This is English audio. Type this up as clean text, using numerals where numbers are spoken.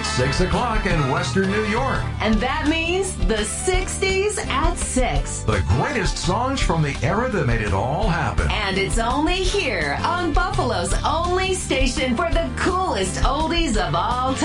It's 6 o'clock in Western New York. And that means the 60s at 6. The greatest songs from the era that made it all happen. And it's only here on Buffalo's only station for the coolest oldies of all time.